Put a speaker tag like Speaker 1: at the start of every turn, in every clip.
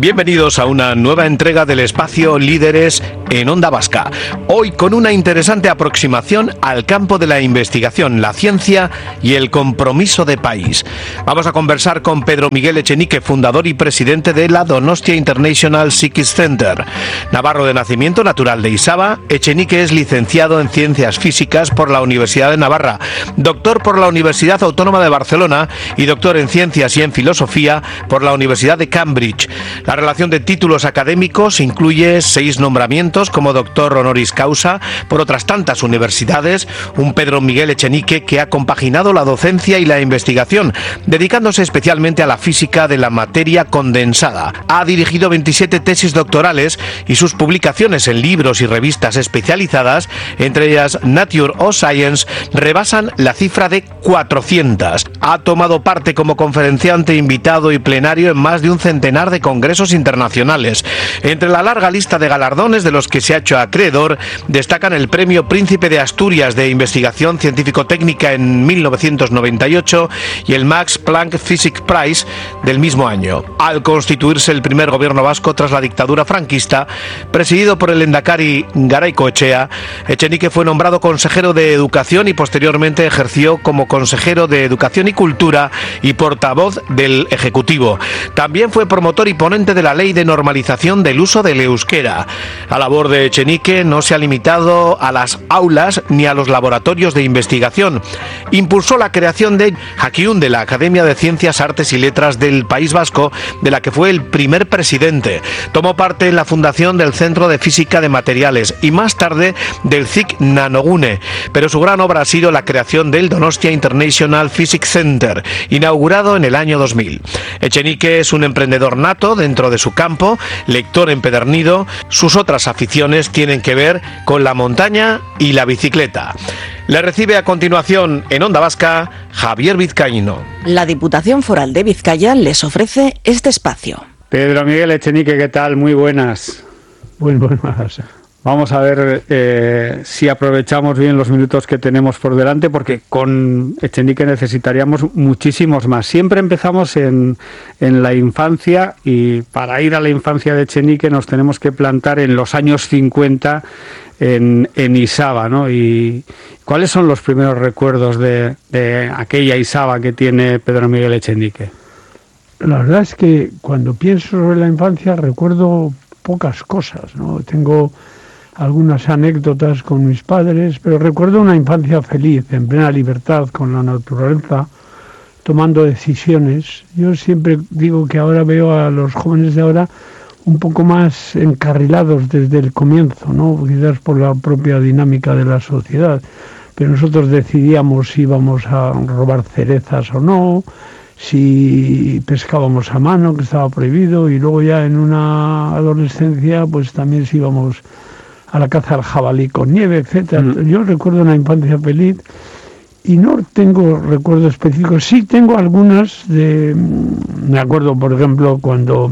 Speaker 1: Bienvenidos a una nueva entrega del espacio Líderes en Onda Vasca. Hoy con una interesante aproximación al campo de la investigación, la ciencia y el compromiso de país. Vamos a conversar con Pedro Miguel Echenique, fundador y presidente de la Donostia International Physics Center. Navarro de nacimiento, natural de Isaba, Echenique es licenciado en Ciencias Físicas por la Universidad de Navarra, doctor por la Universidad Autónoma de Barcelona y doctor en Ciencias y en Filosofía por la Universidad de Cambridge. La relación de títulos académicos incluye 6 nombramientos como doctor honoris causa por otras tantas universidades, un Pedro Miguel Echenique que ha compaginado la docencia y la investigación, dedicándose especialmente a la física de la materia condensada. Ha dirigido 27 tesis doctorales y sus publicaciones en libros y revistas especializadas, entre ellas Nature o Science, rebasan la cifra de 400. Ha tomado parte como conferenciante invitado y plenario en más de un centenar de congresos internacionales. Entre la larga lista de galardones de los que se ha hecho acreedor, destacan el Premio Príncipe de Asturias de Investigación Científico-Técnica en 1998 y el Max Planck Physics Prize del mismo año. Al constituirse el primer gobierno vasco tras la dictadura franquista, presidido por el lehendakari Garaycoechea, Echenique fue nombrado consejero de Educación y posteriormente ejerció como consejero de Educación y Cultura y portavoz del Ejecutivo. También fue promotor y ponente de la Ley de Normalización del Uso del Euskera. La labor de Echenique no se ha limitado a las aulas ni a los laboratorios de investigación. Impulsó la creación de Jakiun, de la Academia de Ciencias, Artes y Letras del País Vasco, de la que fue el primer presidente. Tomó parte en la fundación del Centro de Física de Materiales y más tarde del CIC Nanogune, pero su gran obra ha sido la creación del Donostia International Physics Center, inaugurado en el año 2000. Echenique es un emprendedor nato dentro de su campo, lector empedernido. Sus otras aficiones tienen que ver con la montaña y la bicicleta. Le recibe a continuación en Onda Vasca Javier Vizcaíno.
Speaker 2: La Diputación Foral de Vizcaya les ofrece este espacio.
Speaker 3: Pedro Miguel Echenique, ¿qué tal? Muy buenas.
Speaker 4: Muy buenas.
Speaker 3: Vamos a ver si aprovechamos bien los minutos que tenemos por delante, porque con Echenique necesitaríamos muchísimos más. Siempre empezamos en la infancia, y para ir a la infancia de Echenique nos tenemos que plantar en los años 50 en Isaba, ¿no? Y ¿cuáles son los primeros recuerdos de aquella Isaba que tiene Pedro Miguel Echenique?
Speaker 4: La verdad es que cuando pienso sobre la infancia recuerdo pocas cosas, ¿no? Tengo algunas anécdotas con mis padres, pero recuerdo una infancia feliz, en plena libertad, con la naturaleza, tomando decisiones. Yo siempre digo que ahora veo a los jóvenes de ahora un poco más encarrilados desde el comienzo, ¿no? Quizás por la propia dinámica de la sociedad. Pero nosotros decidíamos si íbamos a robar cerezas o no, si pescábamos a mano, que estaba prohibido, y luego ya en una adolescencia pues también si íbamos a la caza al jabalí con nieve, etcétera. Yo recuerdo una infancia feliz y no tengo recuerdos específicos. Sí tengo algunas me acuerdo, por ejemplo, cuando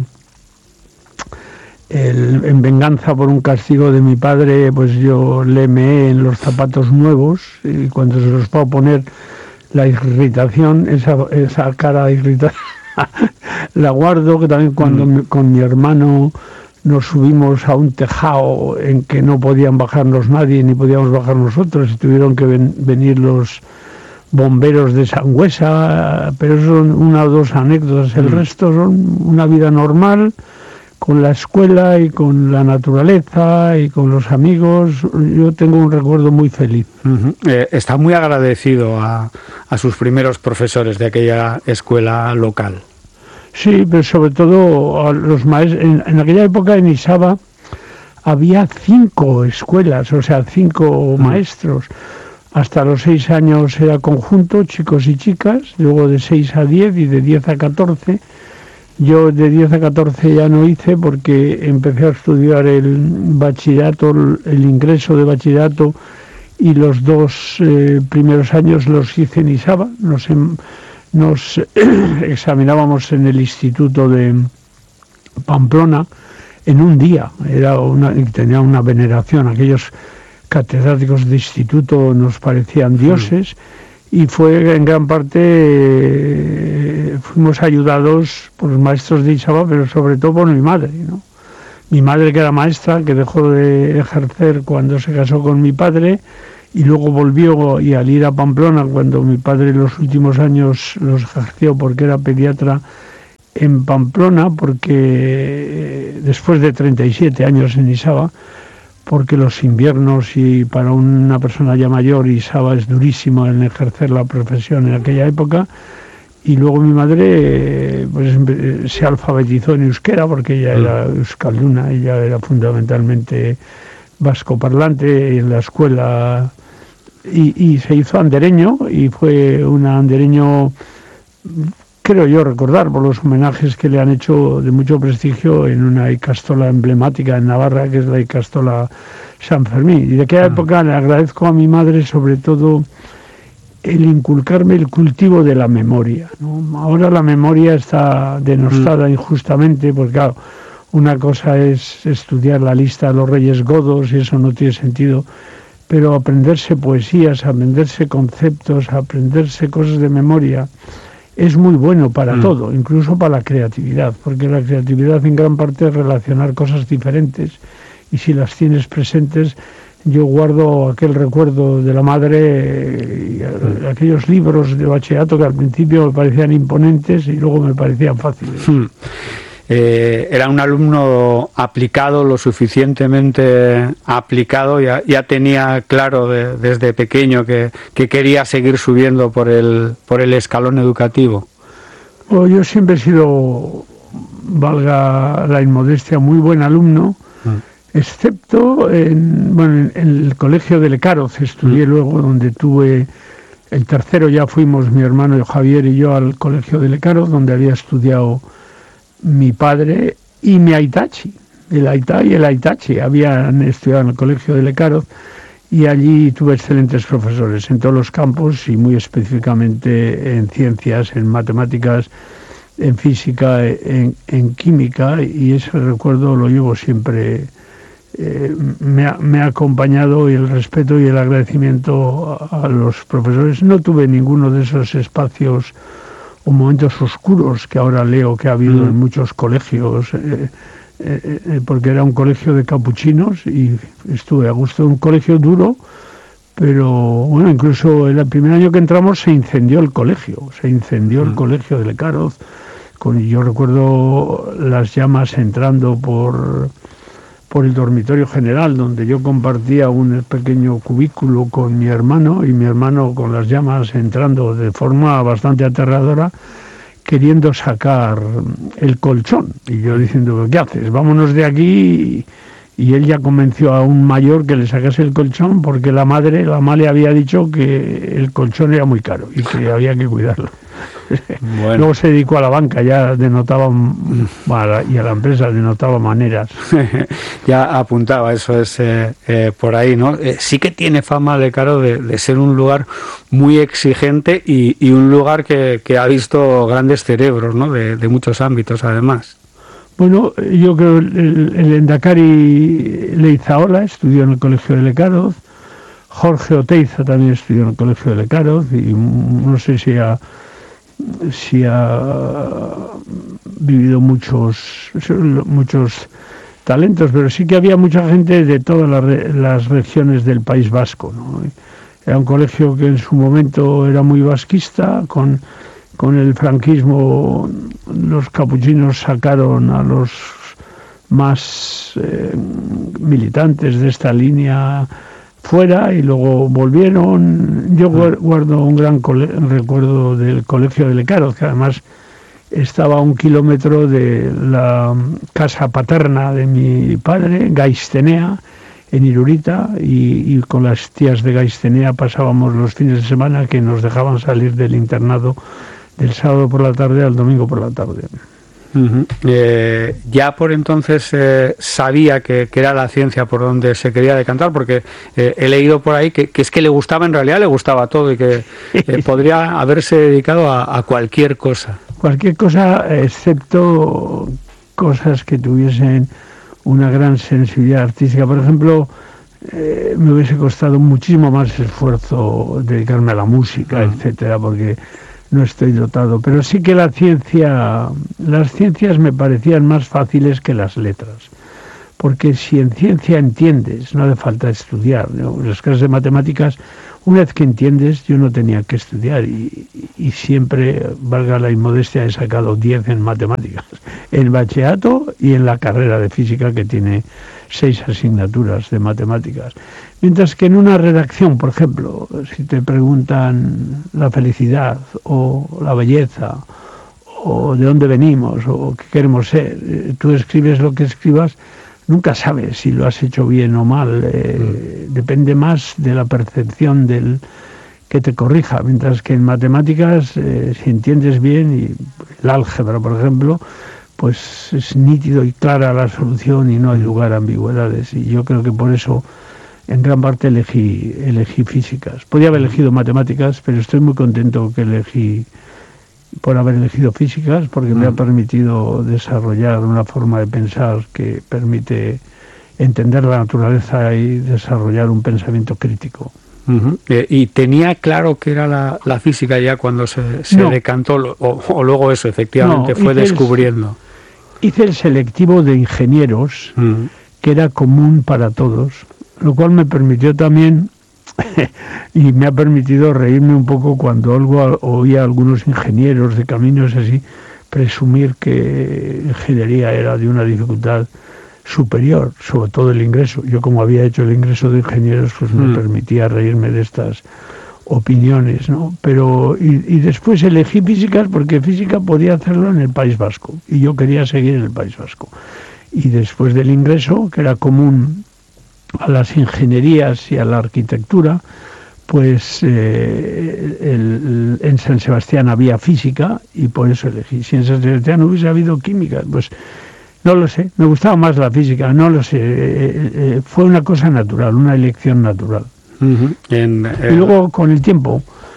Speaker 4: en venganza por un castigo de mi padre, pues yo le meé en los zapatos nuevos, y cuando se los puedo poner, la irritación, esa cara de irritación la guardo, que también cuando con mi hermano nos subimos a un tejado en que no podían bajarnos nadie, ni podíamos bajar nosotros, y tuvieron que venir los bomberos de Sangüesa, pero son una o dos anécdotas. El resto son una vida normal, con la escuela y con la naturaleza y con los amigos. Yo tengo un recuerdo muy feliz.
Speaker 3: Está muy agradecido a sus primeros profesores de aquella escuela local.
Speaker 4: Sí, pero sobre todo a los maestros. En aquella época en Isaba había 5 escuelas, o sea, 5 maestros. Hasta los 6 años era conjunto, chicos y chicas, luego de 6 a 10 y de 10 a 14. Yo de 10 a 14 ya no hice porque empecé a estudiar el bachillerato, el ingreso de bachillerato, y los 2 primeros años los hice en Isaba. Nos examinábamos en el Instituto de Pamplona en un día. Tenía una veneración. Aquellos catedráticos de instituto nos parecían dioses, y fue en gran parte fuimos ayudados por los maestros de Isaba, pero sobre todo por mi madre, ¿no? Mi madre, que era maestra, que dejó de ejercer cuando se casó con mi padre, y luego volvió, y al ir a Pamplona, cuando mi padre los últimos años los ejerció porque era pediatra en Pamplona, porque después de 37 años en Isaba, porque los inviernos, y para una persona ya mayor, Isaba es durísimo en ejercer la profesión en aquella época. Y luego mi madre pues se alfabetizó en euskera, porque ella era euskalduna, ella era fundamentalmente vasco parlante en la escuela, y se hizo andereño, y fue un andereño, creo yo recordar, por los homenajes que le han hecho de mucho prestigio en una ikastola emblemática en Navarra, que es la ikastola San Fermín. Y de aquella época le agradezco a mi madre sobre todo el inculcarme el cultivo de la memoria, ¿no? Ahora la memoria está denostada injustamente, porque claro, una cosa es estudiar la lista de los reyes godos, y eso no tiene sentido, pero aprenderse poesías, aprenderse conceptos, aprenderse cosas de memoria, es muy bueno para todo, incluso para la creatividad, porque la creatividad en gran parte es relacionar cosas diferentes, y si las tienes presentes. Yo guardo aquel recuerdo de la madre, y aquellos libros de bachillerato que al principio me parecían imponentes y luego me parecían fáciles.
Speaker 3: Era un alumno aplicado, lo suficientemente aplicado, ya tenía claro desde pequeño que quería seguir subiendo por el escalón educativo.
Speaker 4: Bueno, yo siempre he sido, valga la inmodestia, muy buen alumno, excepto en el colegio de Lecaroz. Estudié luego, donde tuve el tercero, ya fuimos mi hermano Javier y yo al colegio de Lecaroz, donde había estudiado mi padre y mi aitachi. El aitá y el aitachi habían estudiado en el colegio de Lecaroz, y allí tuve excelentes profesores en todos los campos, y muy específicamente en ciencias, en matemáticas, en física, en química, y ese recuerdo lo llevo siempre. Me ha acompañado, y el respeto y el agradecimiento a los profesores. No tuve ninguno de esos espacios o momentos oscuros que ahora leo que ha habido en muchos colegios, porque era un colegio de capuchinos y estuve a gusto. Un colegio duro, pero bueno, incluso el primer año que entramos se incendió el colegio, el colegio de Lecaroz. Yo recuerdo las llamas entrando por el dormitorio general, donde yo compartía un pequeño cubículo con mi hermano, y mi hermano con las llamas entrando de forma bastante aterradora, queriendo sacar el colchón. Y yo diciendo, ¿qué haces? Vámonos de aquí. Y él ya convenció a un mayor que le sacase el colchón, porque la mamá le había dicho que el colchón era muy caro y que había que cuidarlo. Bueno. Luego se dedicó a la banca, ya denotaba, y a la empresa denotaba maneras.
Speaker 3: Ya apuntaba, eso es por ahí, ¿no? Sí que tiene fama Lecaroz de ser un lugar muy exigente, y un lugar que ha visto grandes cerebros, ¿no? De muchos ámbitos, además.
Speaker 4: Bueno, yo creo el Endacari Leizaola estudió en el colegio de Lecaroz, Jorge Oteiza también estudió en el colegio de Lecaroz, y no sé si ha vivido muchos talentos, pero sí que había mucha gente de todas las regiones del País Vasco, ¿no? Era un colegio que en su momento era muy vasquista. Con el franquismo los capuchinos sacaron a los más militantes de esta línea fuera, y luego volvieron. Yo guardo un gran recuerdo del colegio de Lecaroz, que además estaba a 1 kilómetro de la casa paterna de mi padre, Gaistenea, en Irurita, y con las tías de Gaistenea pasábamos los fines de semana, que nos dejaban salir del internado del sábado por la tarde al domingo por la tarde.
Speaker 3: Ya por entonces sabía que era la ciencia por donde se quería decantar, porque he leído por ahí que es que le gustaba todo, y que podría haberse dedicado a cualquier cosa.
Speaker 4: Cualquier cosa, excepto cosas que tuviesen una gran sensibilidad artística. Por ejemplo, me hubiese costado muchísimo más esfuerzo dedicarme a la música, etcétera, porque no estoy dotado. Pero sí que las ciencias me parecían más fáciles que las letras. Porque si en ciencia entiendes, no hace falta estudiar, ¿no? En las clases de matemáticas, una vez que entiendes, yo no tenía que estudiar y siempre, valga la inmodestia, he sacado 10 en matemáticas, en bachillerato y en la carrera de física, que tiene 6 asignaturas de matemáticas. Mientras que en una redacción, por ejemplo, si te preguntan la felicidad o la belleza o de dónde venimos o qué queremos ser, tú escribes lo que escribas, nunca sabes si lo has hecho bien o mal. Depende más de la percepción del que te corrija, mientras que en matemáticas, si entiendes bien, y el álgebra, por ejemplo, pues es nítido y clara la solución y no hay lugar a ambigüedades. Y yo creo que por eso, en gran parte, elegí físicas. Podía haber elegido matemáticas, pero estoy muy contento por haber elegido físicas, porque me ha permitido desarrollar una forma de pensar que permite entender la naturaleza y desarrollar un pensamiento crítico.
Speaker 3: ¿Y tenía claro que era la física ya cuando se decantó, o luego eso efectivamente fue descubriendo?
Speaker 4: Hice el selectivo de ingenieros, que era común para todos, lo cual me permitió también y me ha permitido reírme un poco cuando oía a algunos ingenieros de caminos así presumir que ingeniería era de una dificultad superior, sobre todo el ingreso. Yo, como había hecho el ingreso de ingenieros, pues me permitía reírme de estas opiniones, ¿no? Pero y después elegí físicas porque física podía hacerlo en el País Vasco y yo quería seguir en el País Vasco. Y después del ingreso, que era común a las ingenierías y a la arquitectura, pues en San Sebastián había física y por eso elegí. Si en San Sebastián hubiese habido química, pues no lo sé, me gustaba más la física, no lo sé, fue una cosa natural, una elección natural. Y luego, con el tiempo,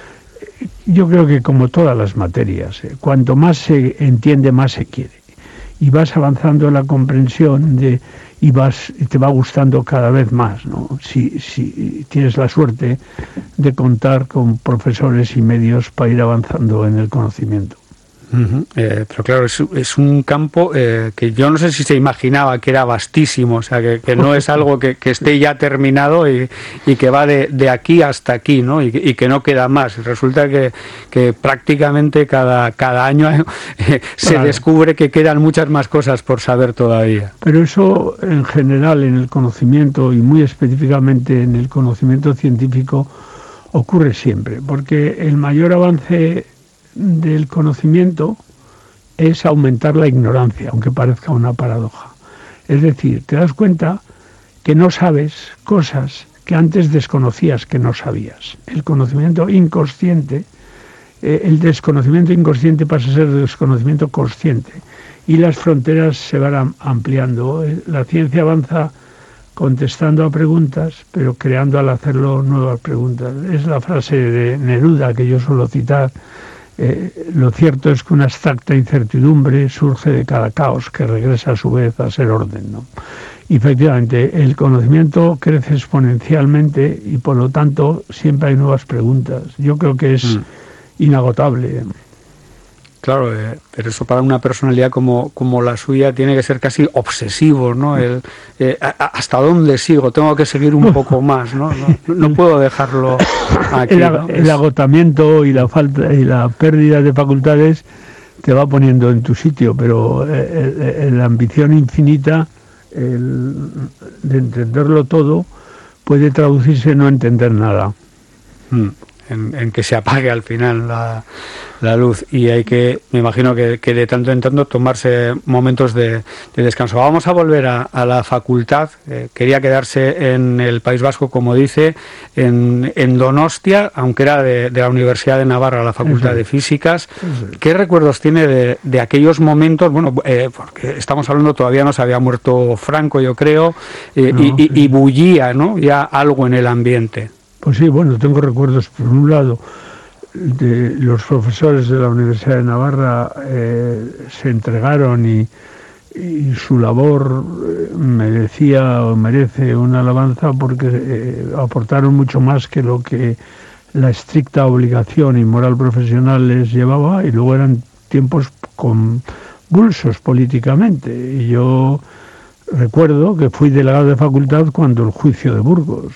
Speaker 4: yo creo que como todas las materias, cuanto más se entiende, más se quiere. Y vas avanzando en la comprensión y te va gustando cada vez más, ¿no? Si tienes la suerte de contar con profesores y medios para ir avanzando en el conocimiento.
Speaker 3: Pero claro, es un campo que yo no sé si se imaginaba que era vastísimo, o sea, que no es algo que esté ya terminado y que va de aquí hasta aquí, ¿no? Y que no queda más. Resulta que prácticamente cada año se descubre que quedan muchas más cosas por saber todavía.
Speaker 4: Pero eso, en general, en el conocimiento y muy específicamente en el conocimiento científico, ocurre siempre, porque el mayor avance del conocimiento es aumentar la ignorancia, aunque parezca una paradoja. Es decir, te das cuenta que no sabes cosas que antes desconocías que no sabías. El conocimiento inconsciente, el desconocimiento inconsciente pasa a ser desconocimiento consciente y las fronteras se van ampliando. La ciencia avanza contestando a preguntas, pero creando al hacerlo nuevas preguntas. Es la frase de Neruda que yo suelo citar. Lo cierto es que una abstracta incertidumbre surge de cada caos que regresa a su vez a ser orden, ¿no? Y efectivamente, el conocimiento crece exponencialmente y por lo tanto siempre hay nuevas preguntas. Yo creo que es inagotable.
Speaker 3: Claro, pero eso para una personalidad como la suya tiene que ser casi obsesivo, ¿no? ¿Hasta dónde sigo? Tengo que seguir un poco más, ¿no? No puedo dejarlo aquí, ¿no?
Speaker 4: El agotamiento y la falta y la pérdida de facultades te va poniendo en tu sitio, pero la ambición infinita de entenderlo todo puede traducirse en no entender nada.
Speaker 3: En que se apague al final la luz y hay que, me imagino que de tanto en tanto tomarse momentos de descanso. Vamos a volver a la facultad. Quería quedarse en el País Vasco, como dice, en Donostia, aunque era de la Universidad de Navarra, la Facultad de Físicas. ¿Qué recuerdos tiene de aquellos momentos? Bueno, porque estamos hablando, todavía no se había muerto Franco, yo creo, y bullía, ¿no? Ya algo en el ambiente.
Speaker 4: Pues sí, bueno, tengo recuerdos, por un lado, de los profesores de la Universidad de Navarra se entregaron y su labor merecía o merece una alabanza porque aportaron mucho más que lo que la estricta obligación y moral profesional les llevaba, y luego eran tiempos convulsos políticamente. Y yo recuerdo que fui delegado de facultad cuando el juicio de Burgos,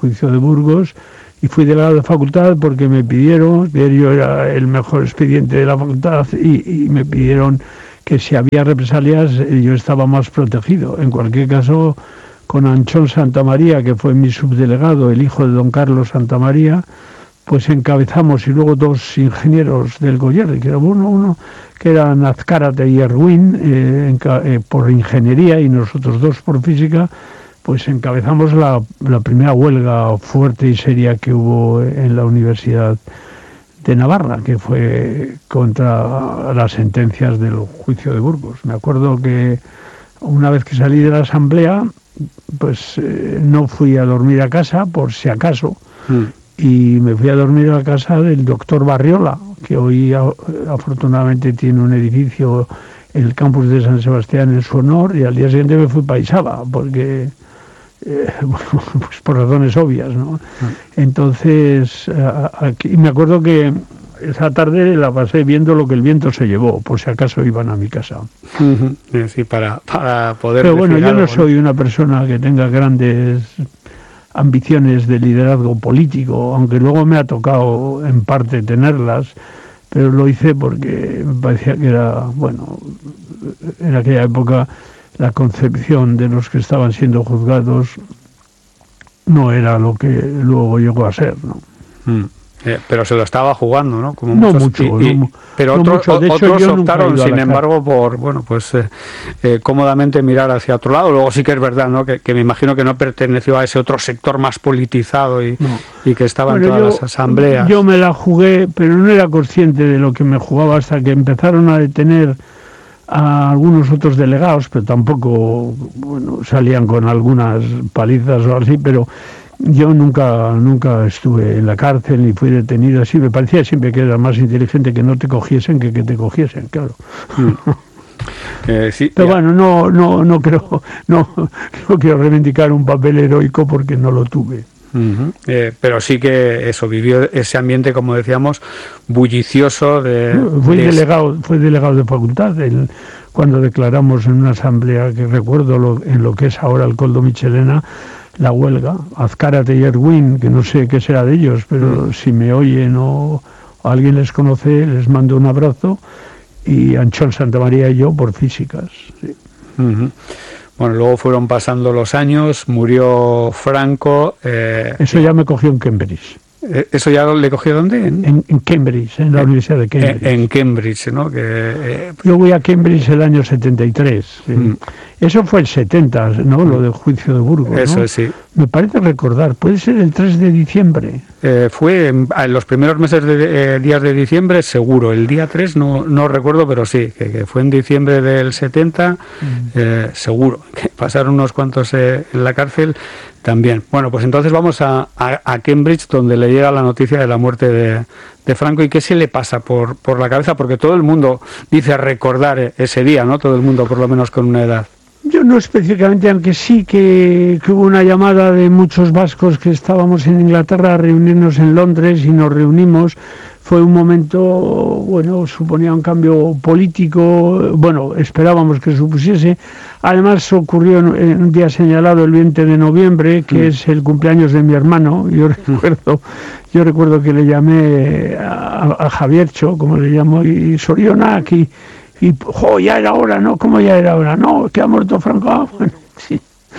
Speaker 4: y fui delegado de facultad porque me pidieron, yo era el mejor expediente de la facultad, y me pidieron que si había represalias yo estaba más protegido. En cualquier caso, con Anchón Santamaría, que fue mi subdelegado, el hijo de don Carlos Santamaría, pues encabezamos, y luego dos ingenieros del Goierri, que era uno que eran Azcárate y Erwin, por ingeniería, y nosotros dos por física, pues encabezamos la primera huelga fuerte y seria que hubo en la Universidad de Navarra, que fue contra las sentencias del juicio de Burgos. Me acuerdo que una vez que salí de la asamblea, pues no fui a dormir a casa, por si acaso, y me fui a dormir a la casa del doctor Barriola, que hoy afortunadamente tiene un edificio en el campus de San Sebastián en su honor, y al día siguiente me fui para Isaba, porque pues por razones obvias, ¿no? Entonces, aquí me acuerdo que esa tarde la pasé viendo lo que el viento se llevó, por si acaso iban a mi casa.
Speaker 3: Sí, para poder...
Speaker 4: Pero bueno, yo no soy una persona que tenga grandes ambiciones de liderazgo político, aunque luego me ha tocado en parte tenerlas, pero lo hice porque me parecía que era, bueno, en aquella época la concepción de los que estaban siendo juzgados no era lo que luego llegó a ser, ¿no?
Speaker 3: Pero se lo estaba jugando, ¿no? Como
Speaker 4: no
Speaker 3: muchos,
Speaker 4: mucho.
Speaker 3: Pero
Speaker 4: no
Speaker 3: otros optaron, sin embargo, por, bueno, pues cómodamente mirar hacia otro lado. Luego sí que es verdad, ¿no? Que me imagino que no perteneció a ese otro sector más politizado y que estaba en todas las asambleas.
Speaker 4: Yo me la jugué, pero no era consciente de lo que me jugaba hasta que empezaron a detener a algunos otros delegados, pero tampoco, bueno, salían con algunas palizas o así, pero yo nunca estuve en la cárcel ni fui detenido así. Me parecía siempre que era más inteligente que no te cogiesen que te cogiesen, claro.
Speaker 3: Sí,
Speaker 4: pero bueno, no quiero reivindicar un papel heroico porque no lo tuve.
Speaker 3: Pero sí que eso, vivió ese ambiente, como decíamos, bullicioso
Speaker 4: Fui delegado de facultad cuando declaramos en una asamblea, que recuerdo en lo que es ahora el Coldo Michelena, la huelga. Azcárate y Erwin, que no sé qué será de ellos, pero si me oyen o alguien les conoce, les mando un abrazo, y Anchón Santamaría y yo por físicas. Sí.
Speaker 3: Bueno, luego fueron pasando los años, murió Franco.
Speaker 4: Eso ya me cogió en Cambridge.
Speaker 3: ¿Eso ya le cogió dónde?
Speaker 4: En Cambridge, en la Universidad de Cambridge.
Speaker 3: En Cambridge, ¿no?
Speaker 4: Yo voy a Cambridge el año 73. Sí. Eso fue el 70, ¿no? Lo del juicio de Burgos,
Speaker 3: eso,
Speaker 4: ¿no?
Speaker 3: Sí.
Speaker 4: Me parece recordar, puede ser el 3 de diciembre.
Speaker 3: Fue en los primeros meses días de diciembre, seguro. El día 3 no recuerdo, pero sí, que fue en diciembre del 70, seguro. Que pasaron unos cuantos en la cárcel también. Bueno, pues entonces vamos a Cambridge, donde le llega la noticia de la muerte de Franco. ¿Y qué se le pasa por la cabeza? Porque todo el mundo dice recordar ese día, ¿no? Todo el mundo, por lo menos con una edad.
Speaker 4: Yo no específicamente, aunque sí que hubo una llamada de muchos vascos que estábamos en Inglaterra a reunirnos en Londres, y nos reunimos. Fue un momento, bueno, suponía un cambio político, bueno, esperábamos que supusiese. Además ocurrió en un día señalado, el 20 de noviembre, que es el cumpleaños de mi hermano. Yo recuerdo que le llamé a Javiercho, como le llamo, y Sorionak, y ya era hora, ¿no? ¿Cómo ya era hora? No, que ha muerto Franco. Bueno, sí.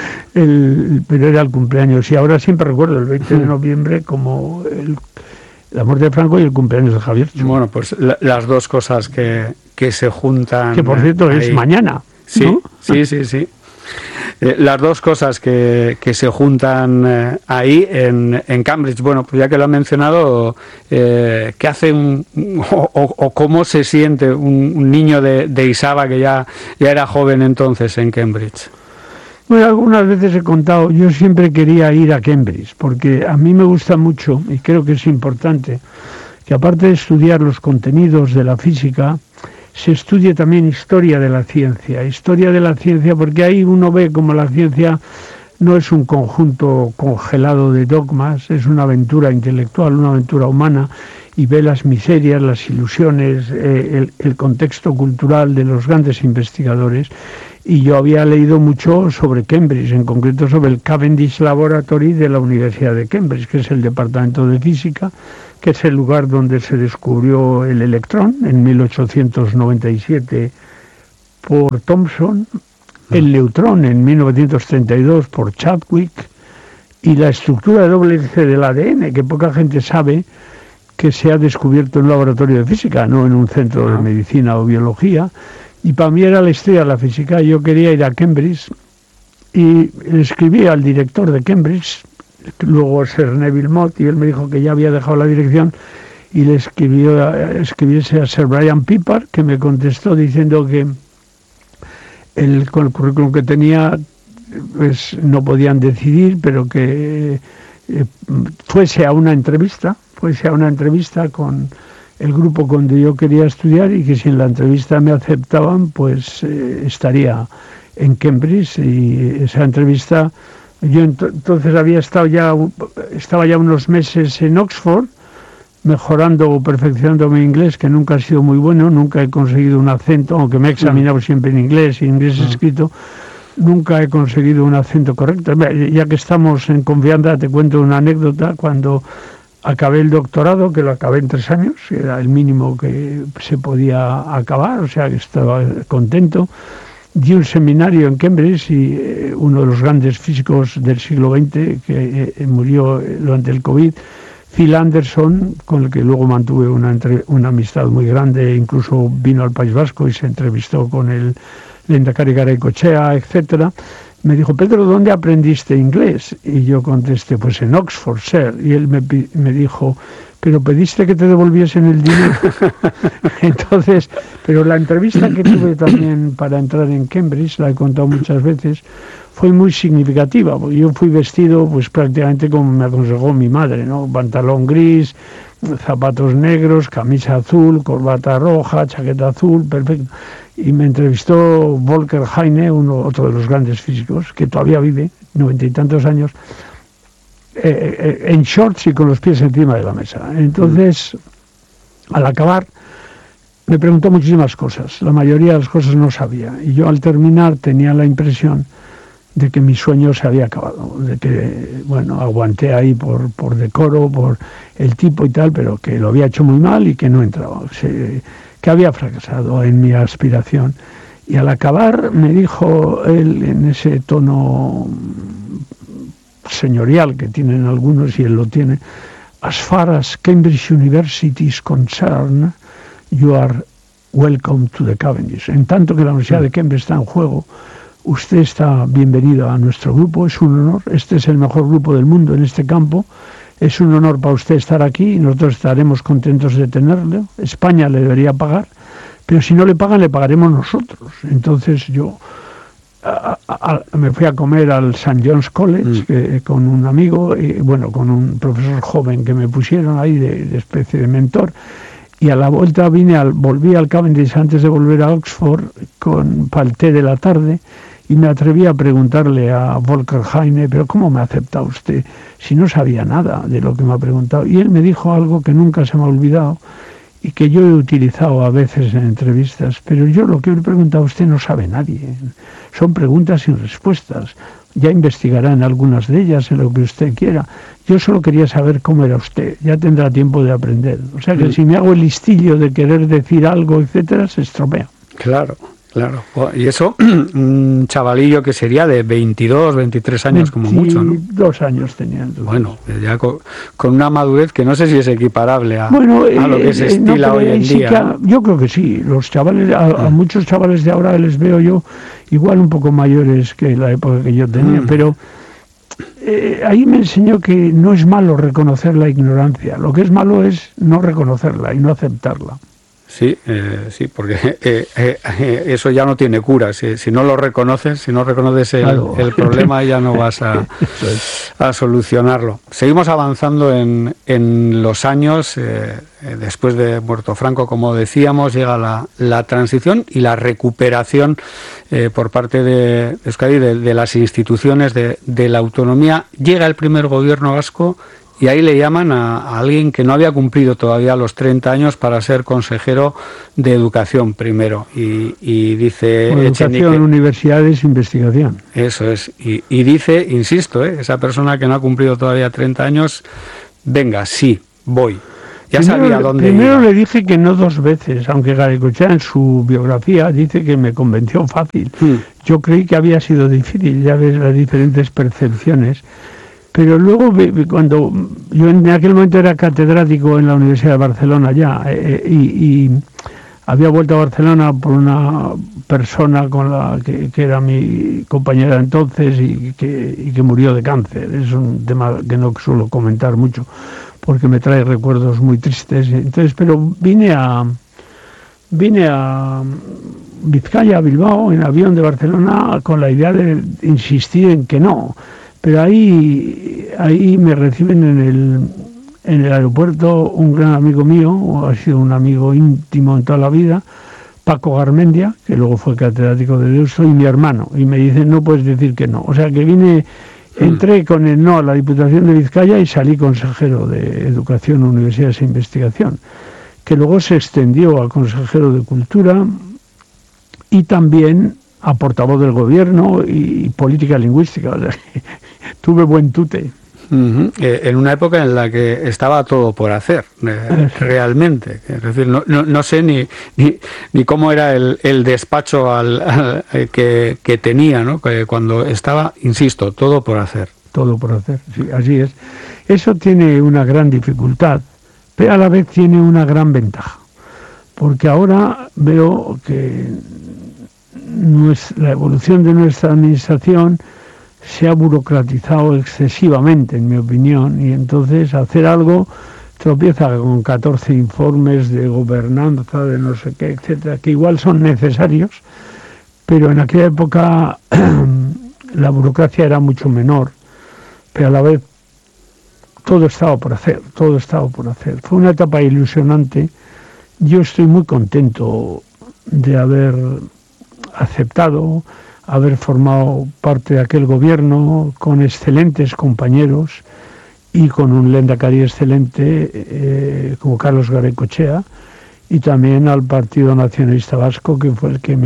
Speaker 4: Pero era el cumpleaños, y ahora siempre recuerdo el 20 de noviembre como la muerte de Franco y el cumpleaños de Javier.
Speaker 3: Bueno, pues las dos cosas que se juntan.
Speaker 4: Que por cierto es mañana.
Speaker 3: Sí,
Speaker 4: ¿no?
Speaker 3: sí. Las dos cosas que se juntan ahí en Cambridge. Bueno, pues ya que lo ha mencionado, ¿qué hace o cómo se siente un niño de Isaba, que ya era joven entonces, en Cambridge?
Speaker 4: Bueno, algunas veces he contado, yo siempre quería ir a Cambridge, porque a mí me gusta mucho, y creo que es importante, que aparte de estudiar los contenidos de la física, se estudie también historia de la ciencia, porque ahí uno ve como la ciencia no es un conjunto congelado de dogmas, es una aventura intelectual, una aventura humana, y ve las miserias, las ilusiones, el contexto cultural de los grandes investigadores. Y yo había leído mucho sobre Cambridge, en concreto sobre el Cavendish Laboratory de la Universidad de Cambridge, que es el departamento de física, que es el lugar donde se descubrió el electrón en 1897 por Thomson, el neutrón en 1932 por Chadwick, y la estructura de doble hélice del ADN, que poca gente sabe que se ha descubierto en un laboratorio de física, no en un centro de medicina o biología. Y para mí era la historia de la física. Yo quería ir a Cambridge y le escribí al director de Cambridge, luego Sir Neville Mott, y él me dijo que ya había dejado la dirección, y le escribiese a Sir Brian Pippard, que me contestó diciendo que con el currículum que tenía pues no podían decidir, pero que fuese a una entrevista con el grupo donde yo quería estudiar, y que si en la entrevista me aceptaban, pues estaría en Cambridge. Y esa entrevista, yo entonces estaba ya unos meses en Oxford, mejorando o perfeccionando mi inglés, que nunca ha sido muy bueno, nunca he conseguido un acento, aunque me he examinado siempre en inglés escrito, nunca he conseguido un acento correcto. Ya que estamos en confianza, te cuento una anécdota. Cuando acabé el doctorado, que lo acabé en 3 años, era el mínimo que se podía acabar, o sea que estaba contento, di un seminario en Cambridge, y uno de los grandes físicos del siglo XX, que murió durante el COVID, Phil Anderson, con el que luego mantuve una amistad muy grande, incluso vino al País Vasco y se entrevistó con el Lehendakari Garaikoetxea, etcétera, me dijo: Pedro, ¿dónde aprendiste inglés? Y yo contesté: pues en Oxford, sir. Y él me dijo: pero pediste que te devolviesen el dinero. Entonces, pero la entrevista que tuve también para entrar en Cambridge, la he contado muchas veces, fue muy significativa, porque yo fui vestido pues prácticamente como me aconsejó mi madre, ¿no? Pantalón gris, zapatos negros, camisa azul, corbata roja, chaqueta azul, perfecto. Y me entrevistó Volker Heine, otro de los grandes físicos, que todavía vive, 90 y tantos años, en shorts y con los pies encima de la mesa. Entonces, al acabar, me preguntó muchísimas cosas. La mayoría de las cosas no sabía. Y yo al terminar tenía la impresión de que mi sueño se había acabado, de que, bueno, aguanté ahí por decoro, por el tipo y tal, pero que lo había hecho muy mal y que no entraba, que había fracasado en mi aspiración. Y al acabar me dijo él, en ese tono señorial que tienen algunos, y él lo tiene: as far as Cambridge University is concerned, you are welcome to the Cavendish. En tanto que la Universidad de Cambridge está en juego, usted está bienvenido a nuestro grupo, es un honor. Este es el mejor grupo del mundo en este campo. Es un honor para usted estar aquí y nosotros estaremos contentos de tenerlo. España le debería pagar, pero si no le pagan, le pagaremos nosotros. Entonces yo me fui a comer al St. John's College con un amigo, y, bueno, con un profesor joven que me pusieron ahí de especie de mentor. Y a la vuelta volví al Cavendish antes de volver a Oxford para el té de la tarde, y me atreví a preguntarle a Volker Heine: pero ¿cómo me ha aceptado usted si no sabía nada de lo que me ha preguntado? Y él me dijo algo que nunca se me ha olvidado y que yo he utilizado a veces en entrevistas: pero yo lo que le he preguntado a usted no sabe nadie, son preguntas sin respuestas, ya investigará en algunas de ellas, en lo que usted quiera. Yo solo quería saber cómo era usted, ya tendrá tiempo de aprender. O sea que si me hago el listillo de querer decir algo, etcétera, se estropea.
Speaker 3: Claro. Y eso, un chavalillo que sería de 22, 23 años como mucho, ¿no?
Speaker 4: 2 años tenía. Entonces.
Speaker 3: Bueno, ya con una madurez que no sé si es equiparable a lo que se estila hoy en día.
Speaker 4: Yo creo que sí. Los chavales, a muchos chavales de ahora les veo yo igual un poco mayores que la época que yo tenía, pero ahí me enseñó que no es malo reconocer la ignorancia. Lo que es malo es no reconocerla y no aceptarla.
Speaker 3: Sí, sí, porque eso ya no tiene cura. Si no lo reconoces, si no reconoces el problema, ya no vas a solucionarlo. Seguimos avanzando en los años. Después de muerto Franco, como decíamos, llega la transición y la recuperación por parte de Euskadi de las instituciones de la autonomía. Llega el primer gobierno vasco. Y ahí le llaman a alguien que no había cumplido todavía los 30 años para ser consejero de Educación primero. Y dice...
Speaker 4: Educación, universidades, investigación.
Speaker 3: Eso es. Y dice, insisto, esa persona que no ha cumplido todavía 30 años, venga, sí, voy. Ya sabía dónde
Speaker 4: primero
Speaker 3: iba.
Speaker 4: Le dije que no 2 veces, aunque Garaikoetxea en su biografía dice que me convenció fácil. Yo creí que había sido difícil, ya ves las diferentes percepciones. Pero luego, cuando yo en aquel momento era catedrático en la Universidad de Barcelona ya, y había vuelto a Barcelona por una persona con la que era mi compañera entonces y que murió de cáncer. Es un tema que no suelo comentar mucho porque me trae recuerdos muy tristes. Entonces, pero vine a Vizcaya, a Bilbao, en avión de Barcelona, con la idea de insistir en que no. Pero ahí me reciben en el aeropuerto un gran amigo mío, ha sido un amigo íntimo en toda la vida, Paco Garmendia, que luego fue catedrático de Deusto, y mi hermano. Y me dicen, no puedes decir que no. O sea que entré con el no a la Diputación de Vizcaya y salí consejero de Educación, Universidades e Investigación, que luego se extendió a consejero de Cultura y también a portavoz del gobierno y política lingüística. O sea, tuve buen tute.
Speaker 3: En una época en la que estaba todo por hacer, realmente. Es decir, no sé ni cómo era el despacho que tenía, ¿no? Cuando estaba, insisto, todo por hacer.
Speaker 4: Todo por hacer, sí, así es. Eso tiene una gran dificultad, pero a la vez tiene una gran ventaja. Porque ahora veo que la evolución de nuestra administración se ha burocratizado excesivamente, en mi opinión, y entonces hacer algo tropieza con 14 informes de gobernanza, de no sé qué, etcétera, que igual son necesarios, pero en aquella época la burocracia era mucho menor, pero a la vez todo estaba por hacer. Fue una etapa ilusionante. Yo estoy muy contento de haber aceptado, haber formado parte de aquel gobierno con excelentes compañeros y con un lehendakari excelente como Carlos Garaikoetxea, y también al Partido Nacionalista Vasco, que fue el que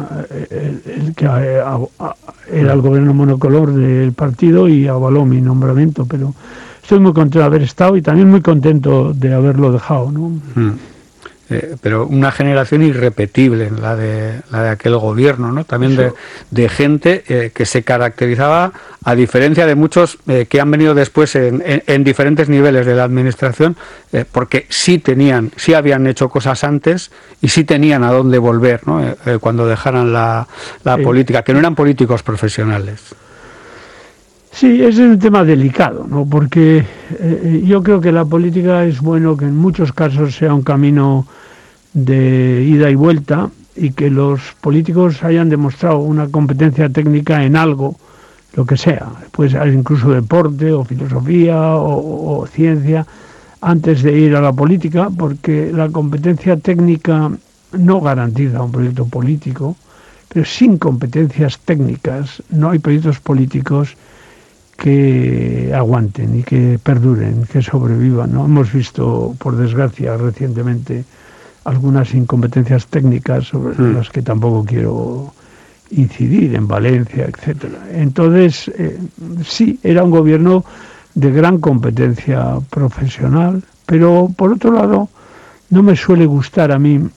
Speaker 4: era el gobierno monocolor del partido y avaló mi nombramiento. Pero estoy muy contento de haber estado y también muy contento de haberlo dejado, ¿no?
Speaker 3: Pero una generación irrepetible, la de aquel gobierno, ¿no? También de gente que se caracterizaba, a diferencia de muchos que han venido después en diferentes niveles de la administración, porque sí habían hecho cosas antes y sí tenían a dónde volver, ¿no? Cuando dejaran la política, que no eran políticos profesionales.
Speaker 4: Sí, ese es un tema delicado, ¿no? Porque yo creo que la política es bueno que en muchos casos sea un camino de ida y vuelta y que los políticos hayan demostrado una competencia técnica en algo, lo que sea, pues incluso deporte o filosofía o ciencia, antes de ir a la política, porque la competencia técnica no garantiza un proyecto político, pero sin competencias técnicas no hay proyectos políticos que aguanten y que perduren, que sobrevivan, ¿no? Hemos visto, por desgracia, recientemente algunas incompetencias técnicas sobre las que tampoco quiero incidir, en Valencia, etcétera. Entonces, sí, era un gobierno de gran competencia profesional, pero por otro lado, no me suele gustar a mí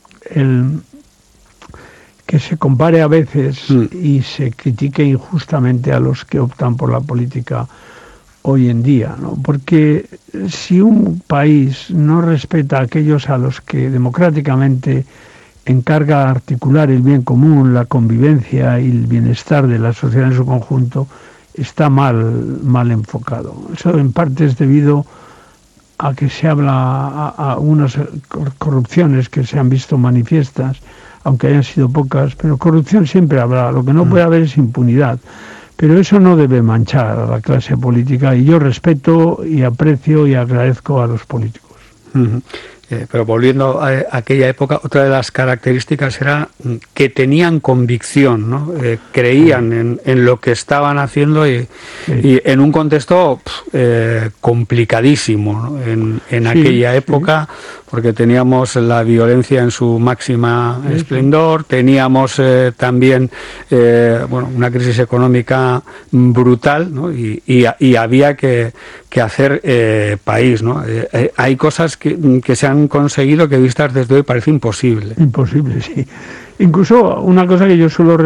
Speaker 4: que se compare a veces y se critique injustamente a los que optan por la política hoy en día, ¿no? Porque si un país no respeta a aquellos a los que democráticamente encarga articular el bien común, la convivencia y el bienestar de la sociedad en su conjunto, está mal enfocado. Eso en parte es debido a que se habla a unas corrupciones que se han visto manifiestas, aunque hayan sido pocas, pero corrupción siempre habrá. Lo que no puede haber es impunidad. Pero eso no debe manchar a la clase política, y yo respeto y aprecio y agradezco a los políticos.
Speaker 3: Pero volviendo a aquella época, otra de las características era que tenían convicción, ¿no? Creían en lo que estaban haciendo y en un contexto complicadísimo, ¿no? En aquella época, porque teníamos la violencia en su máxima esplendor, teníamos también una crisis económica brutal, ¿no? Y había que hacer país, ¿no? Hay cosas que se han conseguido que vistas desde hoy parece imposible.
Speaker 4: Imposible, sí. Incluso una cosa que yo suelo